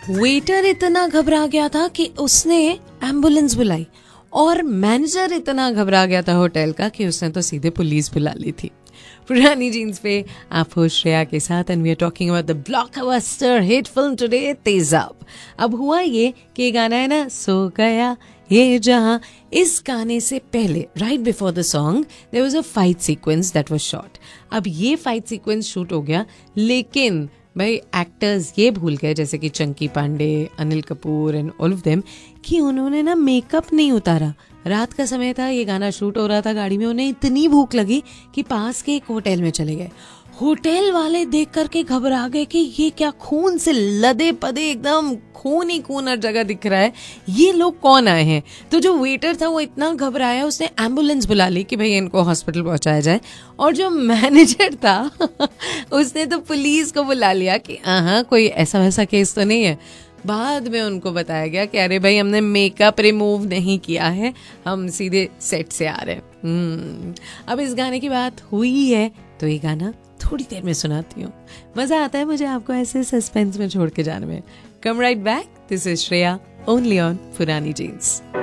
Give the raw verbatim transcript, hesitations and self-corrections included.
Waiter इतना घबरा गया था कि उसने एम्बुलेंस बुलाई और मैनेजर इतना घबरा गया था होटल का कि उसने तो सीधे पुलिस बुला ली थी। पुरानी जीन्स पे आप हो श्रेया के साथ and we are talking about the blockbuster hit film today तेजाब। अब हुआ ये कि ये गाना है ना, सो गया ये जहां, इस गाने से पहले right before the song there was a fight sequence that was shot. अब ये फाइट सीक्वेंस शूट हो गया, लेकिन भाई एक्टर्स ये भूल गए, जैसे कि Chunky Pandey, Anil Kapoor and all of them, कि उन्होंने ना मेकअप नहीं उतारा। रात का समय था, ये गाना शूट हो रहा था गाड़ी में, उन्हें इतनी भूख लगी कि पास के एक होटल में चले गए। होटल वाले देख करके घबरा गए कि ये क्या, खून से लदे पदे एकदम खून ही खून हर जगह दिख रहा है, ये लोग कौन आए हैं। तो जो वेटर था वो इतना घबराया, उसने एम्बुलेंस बुला ली कि भाई इनको हॉस्पिटल पहुंचाया जाए। और जो मैनेजर था उसने तो पुलिस को बुला लिया कि हाँ कोई ऐसा वैसा केस तो नहीं है। बाद में उनको बताया गया कि अरे भाई हमने मेकअप रिमूव नहीं किया है, हम सीधे सेट से आ रहे हैं। अब इस गाने की बात हुई है तो ये गाना थोड़ी देर में सुनाती हूँ। मजा आता है मुझे आपको ऐसे सस्पेंस में छोड़ के जाने में। कम right back, this is Shreya, only on पुरानी जीन्स।